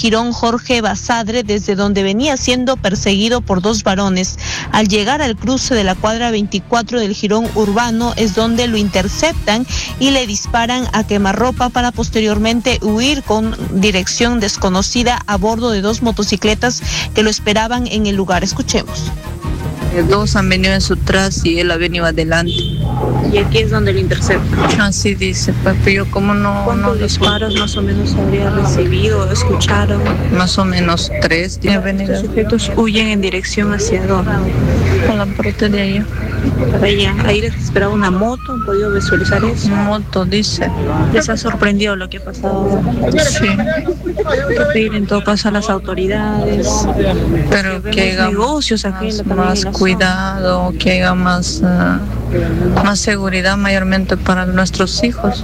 jirón Jorge Basadre, desde donde venía siendo perseguido por dos varones. Al llegar al cruce de la cuadra 24 del jirón urbano es donde lo interceptan y le disparan a quemarropa para posteriormente huir con dirección desconocida a bordo de dos motocicletas que lo esperaban en el lugar. Escuchemos. Dos han venido en su tras y él ha venido adelante. Y aquí es donde lo interceptan. Así dice, papi, yo como no... ¿Cuántos disparos más o menos habría recibido o escucharon? Más o menos 3 tiene venido. Los sujetos huyen en dirección hacia dónde. A la parte de allá. Para allá. Ahí les esperaba una moto, ¿han podido visualizar eso? Moto, dice. ¿Les ha sorprendido lo que ha pasado? Sí. Pedir en todo caso a las autoridades. Pero que haga negocios aquí más cuidado, que haga más seguridad mayormente para nuestros hijos.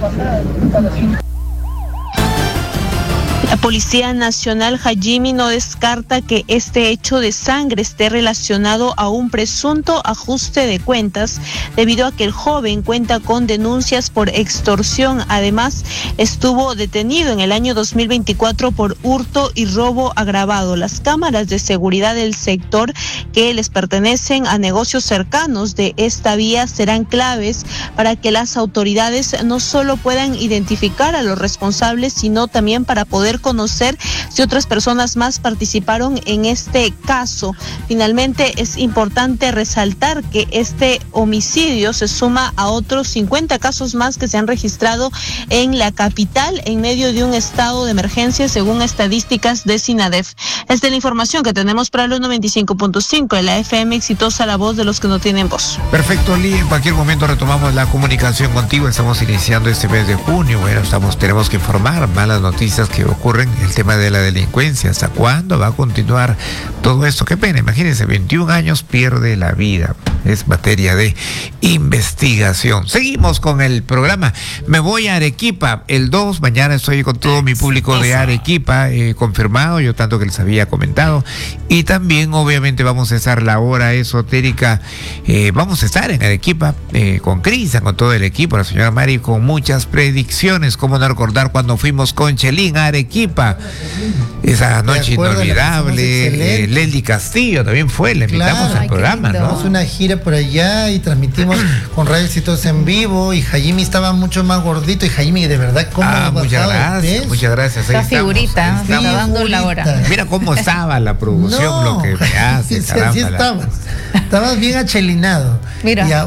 La Policía Nacional Jayimi no descarta que este hecho de sangre esté relacionado a un presunto ajuste de cuentas, debido a que el joven cuenta con denuncias por extorsión. Además, estuvo detenido en el año 2024 por hurto y robo agravado. Las cámaras de seguridad del sector que les pertenecen a negocios cercanos de esta vía serán claves para que las autoridades no solo puedan identificar a los responsables, sino también para poder conocer si otras personas más participaron en este caso. Finalmente, es importante resaltar que este homicidio se suma a otros 50 casos más que se han registrado en la capital en medio de un estado de emergencia, según estadísticas de SINADEF. Esta es la información que tenemos para los 95.5 de la FM Exitosa, la voz de los que no tienen voz. Perfecto, Lee. En cualquier momento retomamos la comunicación contigo. Estamos iniciando este mes de junio. Bueno, tenemos que informar malas noticias que ocurren, el tema de la delincuencia. ¿Hasta cuándo va a continuar todo esto? Qué pena, imagínense, 21 años pierde la vida. Es materia de investigación. Seguimos con el programa. Me voy a Arequipa el 2. Mañana estoy con todo mi público de Arequipa confirmado, yo tanto que les había comentado. Y también, obviamente, vamos a estar la hora esotérica. Vamos a estar en Arequipa con Crisa, con todo el equipo, la señora Mari, con muchas predicciones. ¿Cómo no recordar cuando fuimos con Chelín a Arequipa? Esa noche inolvidable. Leslie Castillo también fue, le invitamos al programa, ¿no? Hicimos una gira por allá y transmitimos con Radio Exitosa en vivo, y Jayimi estaba mucho más gordito, y Jayimi de verdad cómo muchas gracias. Esa figurita, está dando la hora. Mira cómo estaba la producción, lo que me hace, caramba. Así estabas bien achelinado. Mira,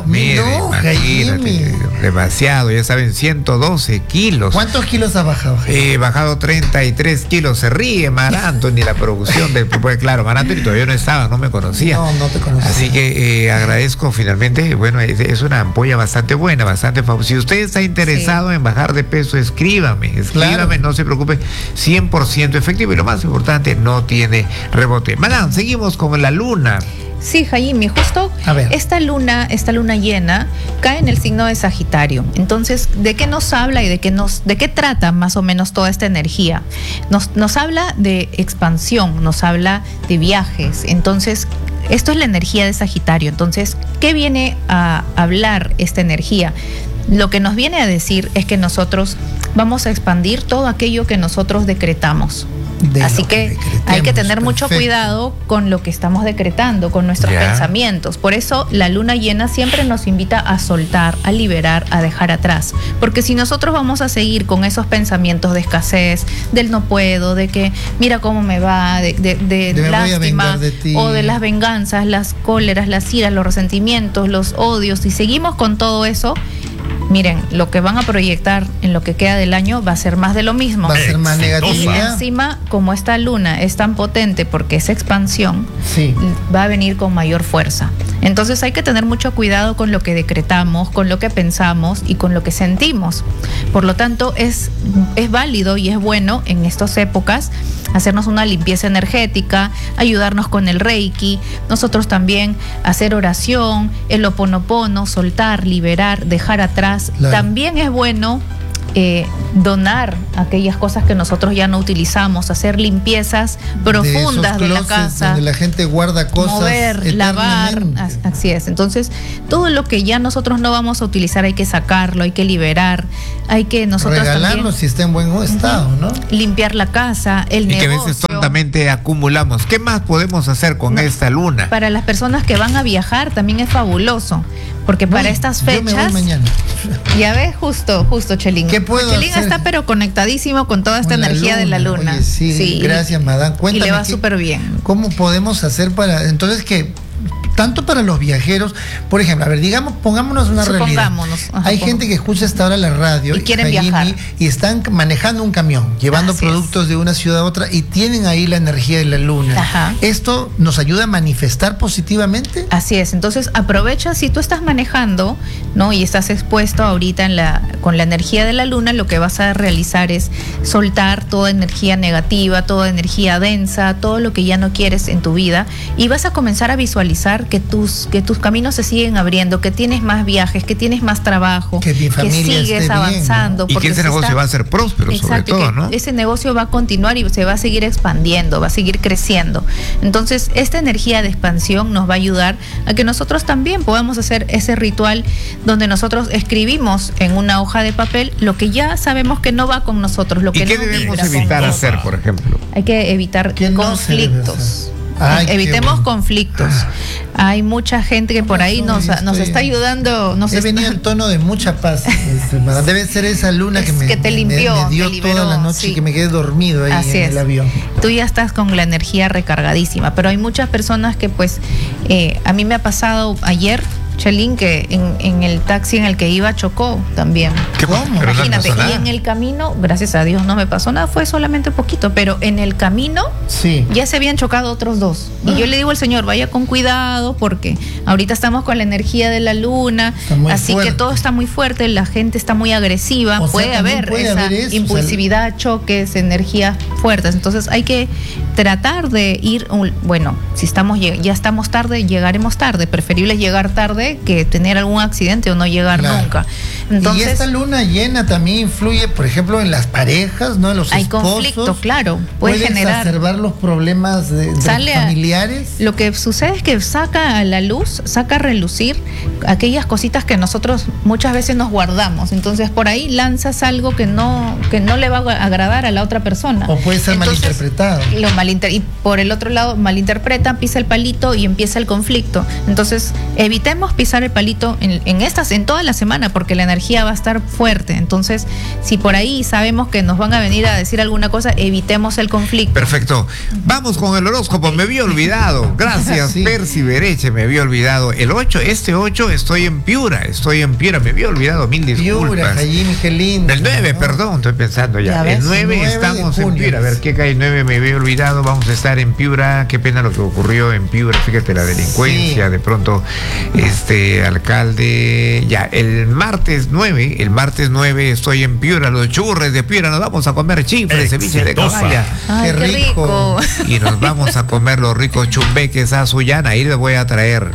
Jayimi. Demasiado, ya saben, 112 kilos. ¿Cuántos kilos ha bajado? He bajado 33 kilos. Se ríe Mar Anthony, la producción del... Pues claro, Mar Anthony todavía no estaba, no me conocía. No te conocía. Así que agradezco finalmente. Bueno, es una ampolla bastante buena, bastante famosa. Si usted está interesado en bajar de peso, escríbame, claro. No se preocupe, 100% efectivo, y lo más importante, no tiene rebote. Madame, seguimos con la luna. Sí, Jayimi, justo esta luna llena cae en el signo de Sagitario. Entonces, ¿de qué nos habla y de qué trata más o menos toda esta energía? Nos habla de expansión, nos habla de viajes. Entonces, esto es la energía de Sagitario. Entonces, ¿qué viene a hablar esta energía? Lo que nos viene a decir es que nosotros vamos a expandir todo aquello que nosotros decretamos. Así que hay que tener mucho cuidado con lo que estamos decretando, con nuestros pensamientos. Por eso la luna llena siempre nos invita a soltar, a liberar, a dejar atrás. Porque si nosotros vamos a seguir con esos pensamientos de escasez, del no puedo, de que mira cómo me va, de lástima, o de las venganzas, las cóleras, las iras, los resentimientos, los odios, si seguimos con todo eso, miren, lo que van a proyectar en lo que queda del año va a ser más de lo mismo. Va a ser más negativo. Y encima, como esta luna es tan potente porque es expansión, va a venir con mayor fuerza. Entonces hay que tener mucho cuidado con lo que decretamos, con lo que pensamos y con lo que sentimos. Por lo tanto, es válido y es bueno en estas épocas hacernos una limpieza energética, ayudarnos con el Reiki, nosotros también hacer oración, el Ho'oponopono, soltar, liberar, dejar atrás. También es bueno donar aquellas cosas que nosotros ya no utilizamos, hacer limpiezas profundas de la casa, donde la gente guarda cosas, mover, lavar, así es. Entonces, todo lo que ya nosotros no vamos a utilizar hay que sacarlo, hay que liberar, hay que nosotros regalarlo también, si está en buen estado, ¿no? Limpiar la casa, el negocio. Que a veces cuantamente acumulamos. ¿Qué más podemos hacer con esta luna? Para las personas que van a viajar también es fabuloso, porque para estas fechas... Yo me voy mañana. Ya ves, justo, Chelín. ¿Qué puedo Chelín hacer? Está pero conectadísimo con toda esta energía de la luna. Oye, sí, gracias, madame. Cuéntame. Y le va súper bien. ¿Cómo podemos hacer para... Entonces, que tanto para los viajeros, por ejemplo, a ver, digamos, pongámonos una realidad. Hay gente que escucha hasta ahora la radio y quieren viajar y están manejando un camión, llevando productos de una ciudad a otra y tienen ahí la energía de la luna. Ajá. ¿Esto nos ayuda a manifestar positivamente? Así es, entonces aprovecha, si tú estás manejando, ¿no? Y estás expuesto ahorita con la energía de la luna, lo que vas a realizar es soltar toda energía negativa, toda energía densa, todo lo que ya no quieres en tu vida, y vas a comenzar a visualizar que tus caminos se siguen abriendo, que tienes más viajes, que tienes más trabajo, que sigues avanzando. Bien, ¿no? Y que ese negocio va a ser próspero, exacto, sobre todo, ¿no? Ese negocio va a continuar y se va a seguir expandiendo, va a seguir creciendo. Entonces, esta energía de expansión nos va a ayudar a que nosotros también podamos hacer ese ritual donde nosotros escribimos en una hoja de papel lo que ya sabemos que no va con nosotros, lo que ¿Y qué no debemos evitar hacer, por ejemplo? Hay que evitar conflictos. Evitemos conflictos. Hay mucha gente que por ahí nos está ayudando. He venido en tono de mucha paz. Debe ser esa luna que te limpió, me dio te liberó, toda la noche, sí. Que me quedé dormido ahí en el avión. Tú ya estás con la energía recargadísima, pero hay muchas personas que pues a mí me ha pasado ayer, Chelín, que en el taxi en el que iba chocó también. ¿Cómo? Imagínate, y en el camino, gracias a Dios no me pasó nada, fue solamente un poquito, pero en el camino ya se habían chocado otros dos. Y yo le digo al Señor, vaya con cuidado, porque ahorita estamos con la energía de la luna, así fuerte. Que todo está muy fuerte, la gente está muy agresiva, puede haber esa impulsividad, choques, energías fuertes. Entonces hay que tratar de ir, si ya estamos tarde, llegaremos tarde, preferible llegar tarde que tener algún accidente o no llegar nunca. Entonces, y esta luna llena también influye, por ejemplo, en las parejas, ¿no? En los esposos. Hay conflicto, claro. Puede generar. Exacerbar los problemas de familiares. Lo que sucede es que saca a la luz, saca a relucir aquellas cositas que nosotros muchas veces nos guardamos. Entonces, por ahí lanzas algo que no le va a agradar a la otra persona. O puede ser malinterpretado. Y por el otro lado, malinterpreta, pisa el palito y empieza el conflicto. Entonces, evitemos pisar el palito en toda la semana, porque la energía va a estar fuerte. Entonces, si por ahí sabemos que nos van a venir a decir alguna cosa, evitemos el conflicto. Perfecto. Vamos con el horóscopo. Me había olvidado. Gracias, Percy Bereche, me había olvidado. El 8, estoy en Piura, me había olvidado, mil disculpas. Piura, Jayimi, qué lindo. El 9, perdón, estoy pensando ya. El 9 estamos en Piura. A ver, ¿qué cae el 9? Me había olvidado. Vamos a estar en Piura. Qué pena lo que ocurrió en Piura. Fíjate, la delincuencia, de pronto, alcalde, el martes 9 estoy en Piura, los churres de Piura, nos vamos a comer chifles, ceviche de caballa. Qué rico. Y nos vamos a comer los ricos chumbeques a Sullana, ahí les voy a traer,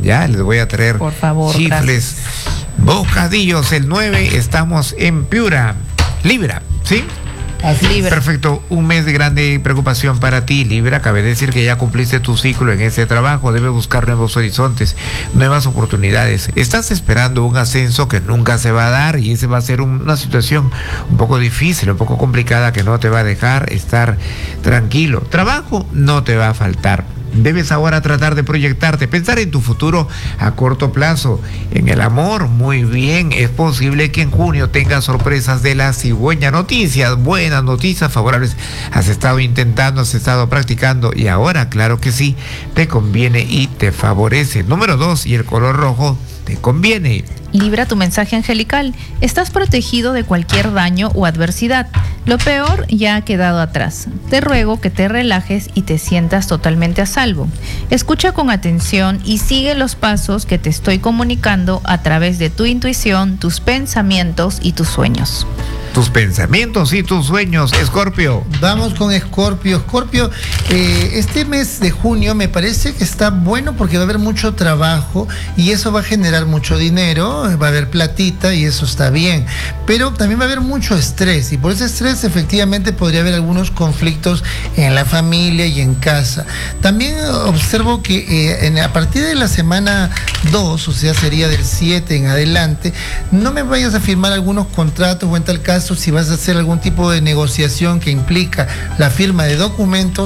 por favor, chifles, bocadillos. El 9 estamos en Piura, Libra, ¿sí? Libra. Perfecto, un mes de grande preocupación para ti, Libra. Cabe decir que ya cumpliste tu ciclo en ese trabajo, debes buscar nuevos horizontes, nuevas oportunidades. Estás esperando un ascenso que nunca se va a dar, y ese va a ser una situación un poco difícil, un poco complicada, que no te va a dejar estar tranquilo. Trabajo no te va a faltar. Debes ahora tratar de proyectarte, pensar en tu futuro a corto plazo. En el amor, muy bien, es posible que en junio tengas sorpresas de la cigüeña. Noticias, buenas noticias favorables. Has estado intentando, has estado practicando, y ahora, claro que sí, te conviene y te favorece. Número 2, y el color rojo te conviene. Libra, tu mensaje angelical. Estás protegido de cualquier daño o adversidad. Lo peor ya ha quedado atrás. Te ruego que te relajes y te sientas totalmente a salvo. Escucha con atención y sigue los pasos que te estoy comunicando a través de tu intuición, tus pensamientos y tus sueños. Tus pensamientos y tus sueños, Escorpio. Vamos con Escorpio. Escorpio, este mes de junio me parece que está bueno, porque va a haber mucho trabajo y eso va a generar mucho dinero, va a haber platita y eso está bien, pero también va a haber mucho estrés, y por ese estrés efectivamente podría haber algunos conflictos en la familia y en casa. También observo que a partir de la semana 2, o sea, sería del 7 en adelante, no me vayas a firmar algunos contratos, o en tal caso, si vas a hacer algún tipo de negociación que implica la firma de documentos,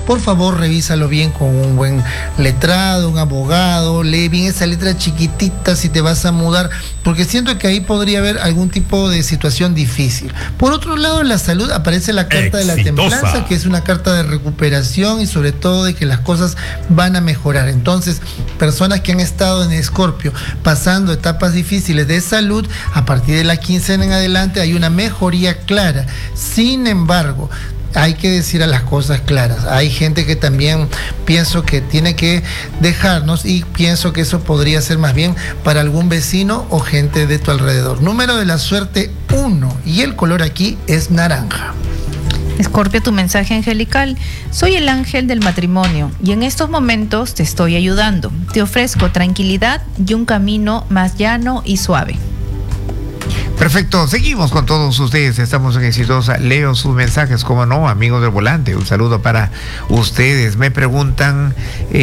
por favor revísalo bien con un buen letrado, un abogado, lee bien esa letra chiquitita si te vas a mudar, porque siento que ahí podría haber algún tipo de situación difícil. Por otro lado, en la salud aparece la carta de la templanza, que es una carta de recuperación y sobre todo de que las cosas van a mejorar. Entonces, personas que han estado en Escorpio pasando etapas difíciles de salud, a partir de la quincena en adelante hay una mejoría clara. Sin embargo, hay que decir a las cosas claras. Hay gente que también pienso que tiene que dejarnos, y pienso que eso podría ser más bien para algún vecino o gente de tu alrededor. Número de la suerte 1 y el color aquí es naranja. Escorpio, tu mensaje angelical: soy el ángel del matrimonio y en estos momentos te estoy ayudando. Te ofrezco tranquilidad y un camino más llano y suave. Perfecto, seguimos con todos ustedes, estamos en Exitosa. Leo sus mensajes, como no, amigos del volante, un saludo para ustedes. Me preguntan,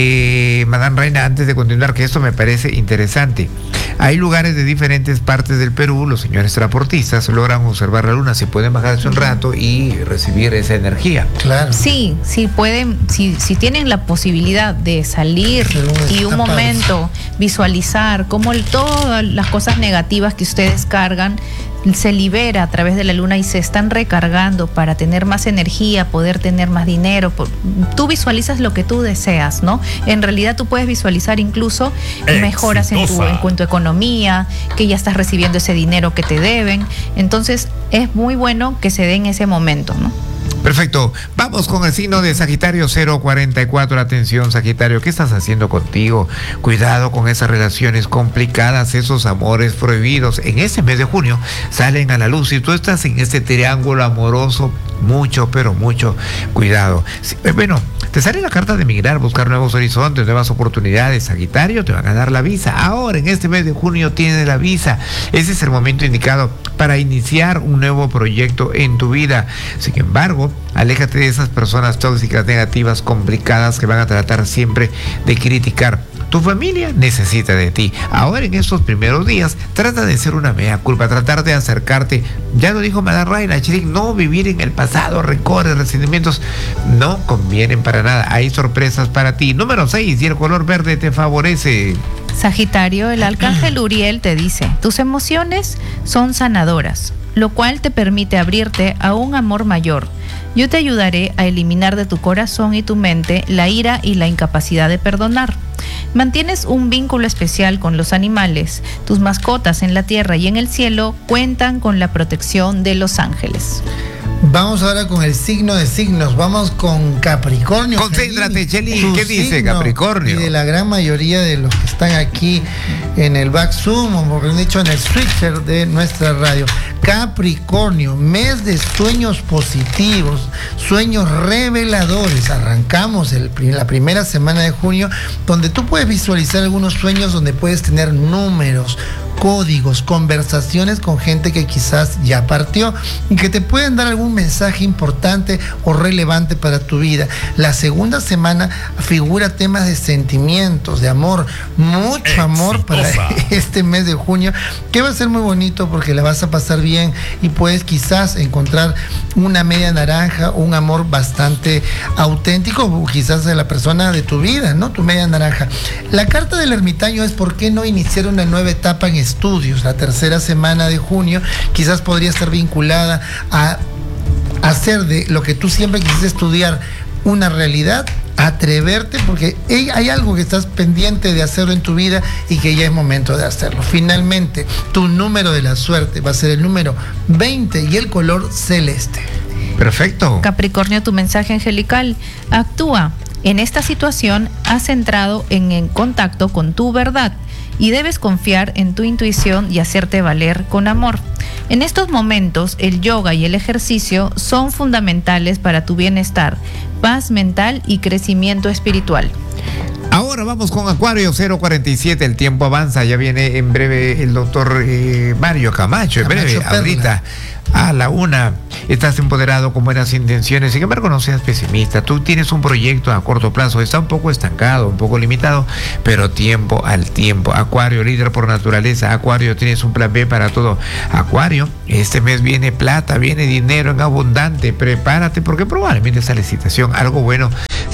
Madame Reina, antes de continuar, que esto me parece interesante. Hay lugares de diferentes partes del Perú, los señores transportistas logran observar la luna, si pueden bajarse un rato y recibir esa energía. Claro. Sí, pueden, si tienen la posibilidad de salir y un momento visualizar cómo todas las cosas negativas que ustedes cargan se libera a través de la luna y se están recargando para tener más energía, poder tener más dinero. Tú visualizas lo que tú deseas, ¿no? En realidad tú puedes visualizar incluso mejoras en tu economía, que ya estás recibiendo ese dinero que te deben. Entonces es muy bueno que se dé en ese momento, ¿no? Perfecto, vamos con el signo de Sagitario 044. Atención, Sagitario, ¿qué estás haciendo contigo? Cuidado con esas relaciones complicadas, esos amores prohibidos. En este mes de junio salen a la luz y tú estás en este triángulo amoroso. Mucho, pero mucho cuidado. Bueno, te sale la carta de migrar, buscar nuevos horizontes, nuevas oportunidades. Sagitario, te van a dar la visa. Ahora, en este mes de junio tienes la visa. Ese es el momento indicado para iniciar un nuevo proyecto en tu vida. Sin embargo, aléjate de esas personas tóxicas, negativas, complicadas, que van a tratar siempre de criticar. Tu familia necesita de ti. Ahora, en estos primeros días, trata de ser una mea culpa, tratar de acercarte. Ya lo dijo Madame Reina, no vivir en el pasado, rencores, resentimientos no convienen para nada. Hay sorpresas para ti. Número 6, y el color verde te favorece. Sagitario, el arcángel Uriel te dice: tus emociones son sanadoras, lo cual te permite abrirte a un amor mayor. Yo te ayudaré a eliminar de tu corazón y tu mente la ira y la incapacidad de perdonar. Mantienes un vínculo especial con los animales. Tus mascotas en la tierra y en el cielo cuentan con la protección de los ángeles. Vamos ahora con el signo de signos. Vamos con Capricornio. Concéntrate, Chelín. ¿Qué dice Capricornio? Y de la gran mayoría de los que están aquí en el back zoom, o mejor dicho, en el switcher de nuestra radio. Capricornio, mes de sueños positivos, sueños reveladores. Arrancamos la primera semana de junio, donde tú puedes visualizar algunos sueños donde puedes tener números, códigos, conversaciones con gente que quizás ya partió y que te pueden dar algún mensaje importante o relevante para tu vida. La segunda semana figura temas de sentimientos, de amor, mucho amor para este mes de junio, que va a ser muy bonito porque la vas a pasar bien y puedes quizás encontrar una media naranja, un amor bastante auténtico, o quizás de la persona de tu vida, ¿no? Tu media naranja. La carta del ermitaño es: ¿por qué no iniciar una nueva etapa en estudios? La tercera semana de junio quizás podría estar vinculada a hacer de lo que tú siempre quisiste estudiar una realidad, atreverte, porque hay algo que estás pendiente de hacerlo en tu vida y que ya es momento de hacerlo. Finalmente, tu número de la suerte va a ser el número 20 y el color celeste. Perfecto. Capricornio, tu mensaje angelical: actúa. En esta situación has entrado en contacto con tu verdad y debes confiar en tu intuición y hacerte valer con amor. En estos momentos, el yoga y el ejercicio son fundamentales para tu bienestar, paz mental y crecimiento espiritual. Ahora vamos con Acuario 047, el tiempo avanza, ya viene en breve el doctor Mario Camacho, en breve, ahorita a la 1. Estás empoderado con buenas intenciones, sin embargo no seas pesimista. Tú tienes un proyecto a corto plazo, está un poco estancado, un poco limitado, pero tiempo al tiempo. Acuario, líder por naturaleza. Acuario, tienes un plan B para todo. Acuario, este mes viene plata, viene dinero en abundante. Prepárate porque probablemente esta licitación, algo bueno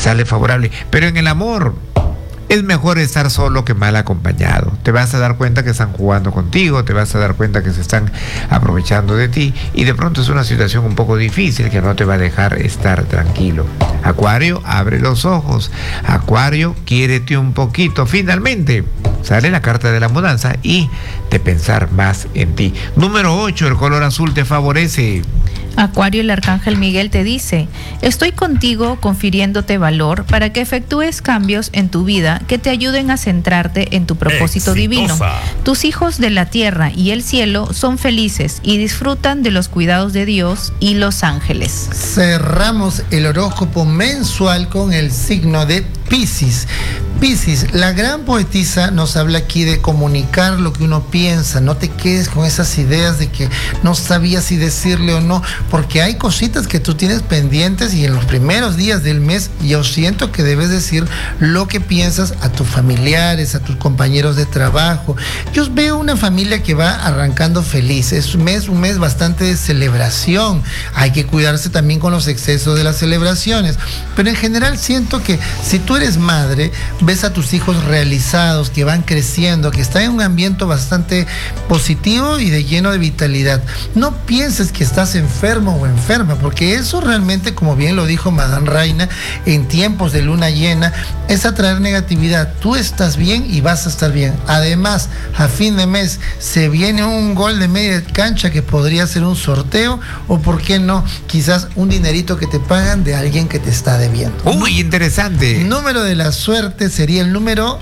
sale favorable. Pero en el amor es mejor estar solo que mal acompañado. Te vas a dar cuenta que están jugando contigo, te vas a dar cuenta que se están aprovechando de ti y de pronto es una situación un poco difícil que no te va a dejar estar tranquilo. Acuario, abre los ojos. Acuario, quiérete un poquito. Finalmente sale la carta de la mudanza y de pensar más en ti. Número 8, el color azul te favorece. Acuario, el arcángel Miguel te dice: estoy contigo confiriéndote valor para que efectúes cambios en tu vida que te ayuden a centrarte en tu propósito divino. Tus hijos de la tierra y el cielo son felices y disfrutan de los cuidados de Dios y los ángeles. Cerramos el horóscopo mensual con el signo de Piscis. Piscis, la gran poetisa nos habla aquí de comunicar lo que uno piensa. No te quedes con esas ideas de que no sabías si decirle o no, porque hay cositas que tú tienes pendientes y en los primeros días del mes yo siento que debes decir lo que piensas a tus familiares, a tus compañeros de trabajo. Yo veo una familia que va arrancando feliz. Es un mes bastante de celebración. Hay que cuidarse también con los excesos de las celebraciones, pero en general siento que si tú eres madre, ves a tus hijos realizados, que van creciendo, que están en un ambiente bastante positivo y de lleno de vitalidad. No pienses que estás enfermo o enferma, porque eso realmente, como bien lo dijo Madame Reina, en tiempos de luna llena, es atraer negatividad. Tú estás bien y vas a estar bien. Además, a fin de mes se viene un gol de media cancha que podría ser un sorteo o, ¿por qué no?, quizás un dinerito que te pagan de alguien que te está debiendo. Uy, interesante. Número de la suerte sería el número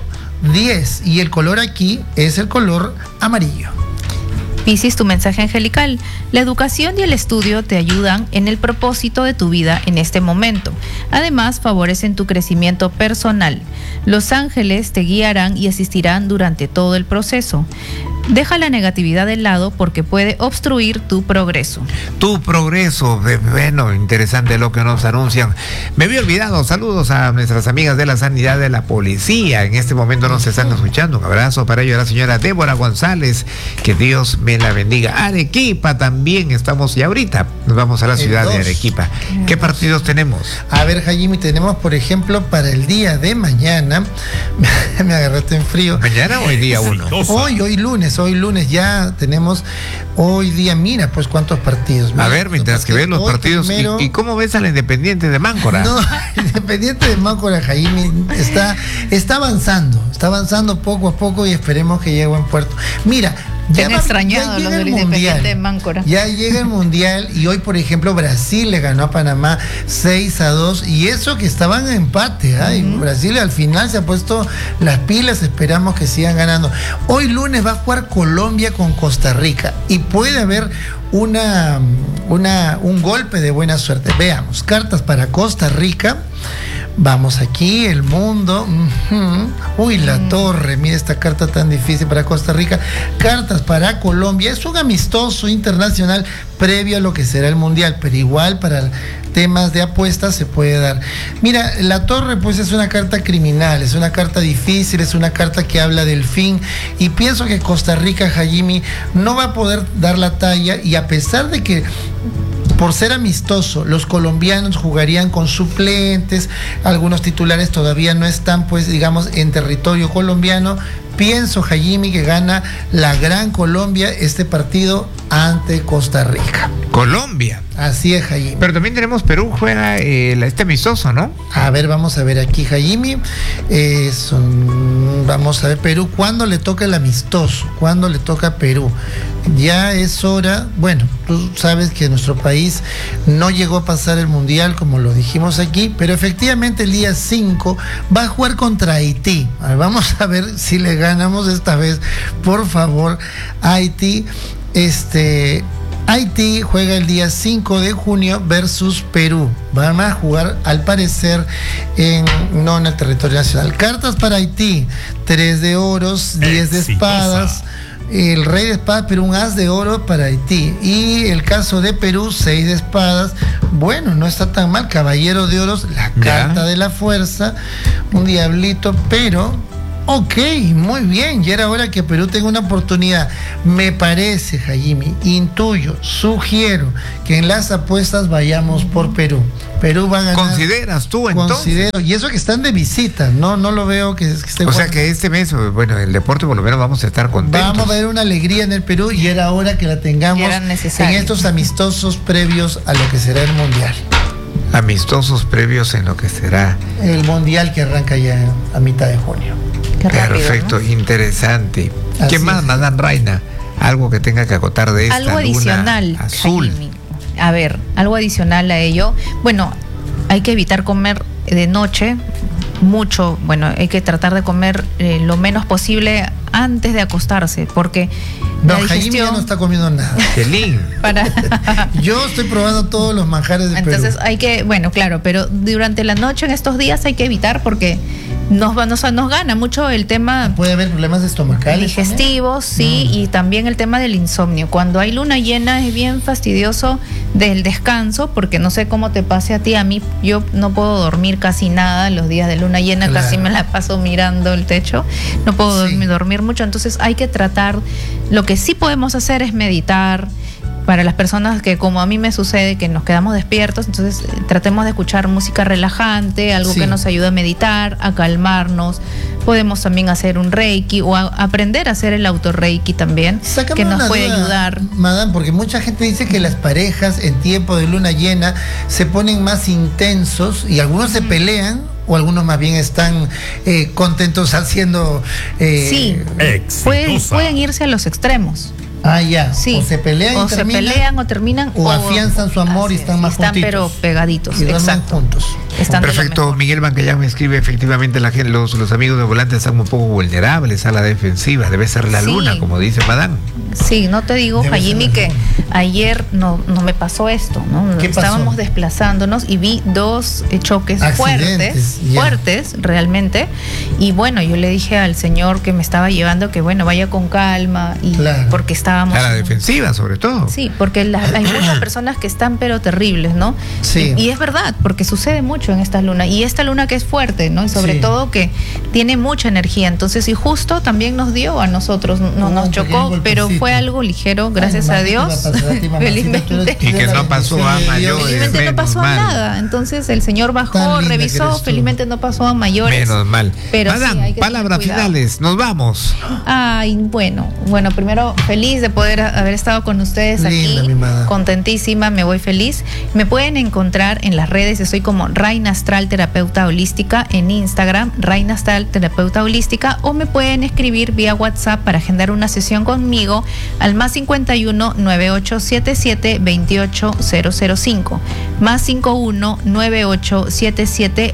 10 y el color aquí es el color amarillo. Piscis, tu mensaje angelical: la educación y el estudio te ayudan en el propósito de tu vida en este momento. Además, favorecen tu crecimiento personal. Los ángeles te guiarán y asistirán durante todo el proceso. Deja la negatividad de lado porque puede obstruir tu progreso. Tu progreso, bueno, interesante lo que nos anuncian. Me había olvidado, saludos a nuestras amigas de la sanidad de la policía. En este momento nos están escuchando. Un abrazo para ello a la señora Débora González. Que Dios me la bendiga. Arequipa también estamos, y ahorita nos vamos a la ciudad de Arequipa. ¿Qué partidos tenemos? A ver, Jaime, tenemos, por ejemplo, para el día de mañana, me agarraste en frío. ¿Mañana o hoy día 1? Hoy lunes ya tenemos, hoy día, mira, pues cuántos partidos. Mira, a ver, mientras que ves los partidos, primero, ¿y cómo ves al Independiente de Máncora? No, el Independiente de Máncora, Jaime, está avanzando poco a poco y esperemos que llegue a buen puerto. Mira, ya han extrañado los del Independiente de Máncora. Ya llega el Mundial y hoy, por ejemplo, Brasil le ganó a Panamá 6-2 y eso que estaban en empate. Y Brasil al final se ha puesto las pilas, esperamos que sigan ganando. Hoy lunes va a jugar Colombia con Costa Rica y puede haber un golpe de buena suerte. Veamos, cartas para Costa Rica. Vamos aquí, el mundo. Uy, la torre. Mira esta carta tan difícil para Costa Rica. Cartas para Colombia. Es un amistoso internacional previo a lo que será el Mundial, pero igual para temas de apuestas se puede dar. Mira, la torre pues es una carta criminal, es una carta difícil, es una carta que habla del fin y pienso que Costa Rica, Hajimi, no va a poder dar la talla y a pesar de que por ser amistoso, los colombianos jugarían con suplentes, algunos titulares todavía no están, pues, digamos, en territorio colombiano. Pienso, Hajimi, que gana la Gran Colombia este partido ante Costa Rica. Colombia. Así es, Hajimi. Pero también tenemos Perú, juega este amistoso, ¿no? A ver, vamos a ver aquí, Hajimi. Vamos a ver, Perú, ¿cuándo le toca el amistoso? ¿Cuándo le toca a Perú? Ya es hora. Bueno, tú sabes que nuestro país no llegó a pasar el Mundial, como lo dijimos aquí, pero efectivamente el día 5 va a jugar contra Haití. A ver, vamos a ver si le ganamos esta vez, por favor, Haití. Haití juega el día 5 de junio versus Perú. Van a jugar, al parecer, no en el territorio nacional. Cartas para Haití: 3 de oros, 10 de espadas, el rey de espadas, pero un as de oro para Haití. Y el caso de Perú, 6 de espadas. Bueno, no está tan mal. Caballero de oros, la carta de la fuerza, un diablito, pero Ok, muy bien. Y era hora que Perú tenga una oportunidad. Me parece, Jaime, intuyo, sugiero que en las apuestas vayamos por Perú. Perú va a ganar. ¿Consideras tú entonces? Considero, y eso que están de visita, no lo veo que esté. O sea que este mes, bueno, el deporte por lo menos vamos a estar contentos. Vamos a ver una alegría en el Perú y era hora que la tengamos en estos amistosos previos a lo que será el Mundial. Amistosos previos en lo que será el Mundial que arranca ya a mitad de junio. Perfecto, rápido, ¿no? Interesante. ¿Qué más, Madame Reina? Algo que tenga que acotar de esta algo adicional, luna azul. Jaime. A ver, algo adicional a ello. Bueno, hay que evitar comer de noche mucho. Bueno, hay que tratar de comer lo menos posible antes de acostarse, porque no, Jaime ya no está comiendo nada. Yo estoy probando todos los manjares de Perú. Entonces hay que, bueno, claro, pero durante la noche en estos días hay que evitar porque nos gana mucho el tema. Puede haber problemas estomacales, digestivos, sí, y también el tema del insomnio. Cuando hay luna llena es bien fastidioso del descanso, porque no sé cómo te pase a ti, a mí yo no puedo dormir casi nada los días de luna llena, claro. Casi me la paso mirando el techo, no puedo dormir mucho, entonces hay que tratar, lo que sí podemos hacer es meditar. Para las personas que, como a mí me sucede, que nos quedamos despiertos, entonces tratemos de escuchar música relajante, algo que nos ayude a meditar, a calmarnos. Podemos también hacer un reiki o aprender a hacer el autorreiki también, que nos puede ayudar. Madame, porque mucha gente dice que las parejas en tiempo de luna llena se ponen más intensos y algunos se pelean o algunos más bien están contentos haciendo... sí, pueden irse a los extremos. Ah, ya. Sí. O se pelean o terminan. O afianzan su amor y están más juntitos. Están pero pegaditos. Y exacto. Juntos. Perfecto. Miguel Bancayán me escribe, efectivamente los amigos de volante están un poco vulnerables a la defensiva. Debe ser la luna, como dice Madame. Sí, no te digo, Jaime, que ayer no me pasó esto, ¿no? Estábamos desplazándonos y vi dos choques fuertes realmente. Y bueno, yo le dije al señor que me estaba llevando que bueno, vaya con calma y porque estábamos a la defensiva sobre todo. Sí, porque hay muchas personas que están pero terribles, ¿no? Sí. Y es verdad, porque sucede mucho en esta luna y esta luna que es fuerte, ¿no? Y sobre todo que tiene mucha energía, entonces y justo también nos dio a nosotros, nos chocó, pero fue algo ligero, gracias a Dios. Felizmente. Y que no pasó a mayores. Felizmente no pasó a nada. Entonces el señor bajó, revisó, felizmente no pasó a mayores. Menos mal. Pero Madame, palabras finales, nos vamos. Ay, bueno, primero feliz de poder haber estado con ustedes aquí, contentísima, me voy feliz. Me pueden encontrar en las redes, estoy como Reina Astral Terapeuta Holística en Instagram, Reina Astral Terapeuta Holística, o me pueden escribir vía WhatsApp para agendar una sesión conmigo al +51 9877 28005, +51 9877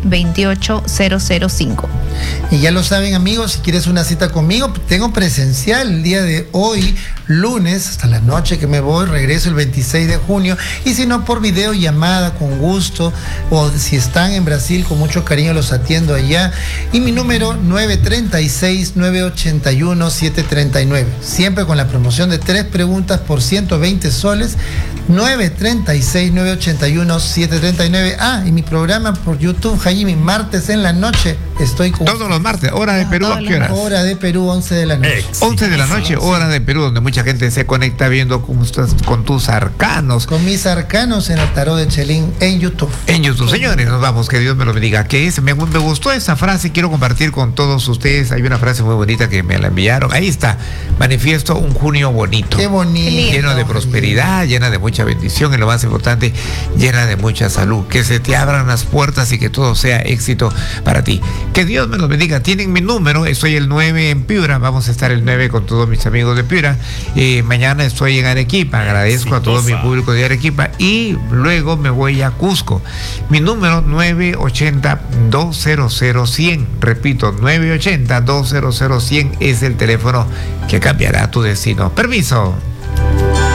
28005. Y ya lo saben, amigos, si quieres una cita conmigo, tengo presencial el día de hoy, lunes, hasta la noche que me voy, regreso el 26 de junio, y si no, por videollamada, con gusto, o si están en Brasil, con mucho cariño los atiendo allá, y mi número 936-981-739, siempre con la promoción de 3 preguntas por 120 soles, 936-981-739. Y mi programa por YouTube, Jaime, martes en la noche, estoy con... Todos los martes, hora de Perú, ¿a qué horas? Hora de Perú, 11 de la noche. 11 de la noche, hora de Perú, donde mucha gente se conecta viendo cómo estás con tus arcanos. Con mis arcanos en el tarot de Chelín en YouTube. En YouTube. Señores, nos vamos, que Dios me lo bendiga. Me gustó esa frase, quiero compartir con todos ustedes. Hay una frase muy bonita que me la enviaron. Ahí está, manifiesto un junio bonito. Qué bonito. Lleno de prosperidad, llena de mucha bendición y lo más importante, llena de mucha salud. Que se te abran las puertas y que todo sea éxito para ti. Que Dios me lo bendiga. Tienen mi número, estoy el 9 en Piura, vamos a estar el 9 con todos mis amigos de Piura. Mañana estoy en Arequipa, agradezco a todo mi público de Arequipa y luego me voy a Cusco. Mi número 980-200-100, repito, 980-200-100 es el teléfono que cambiará tu destino. Permiso.